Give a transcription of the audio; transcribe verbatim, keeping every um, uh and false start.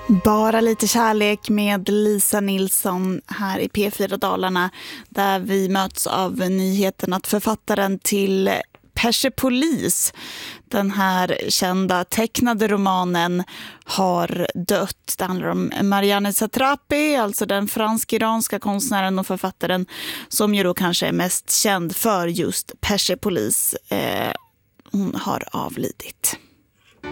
Bara lite kärlek med Lisa Nilsson här i P fyra Dalarna, där vi möts av nyheten att författaren till Persepolis, den här kända tecknade romanen, har dött. Det handlar om Marianne Satrapi, alltså den fransk-iranska konstnären och författaren som ju då kanske är mest känd för just Persepolis. Eh, hon har avlidit.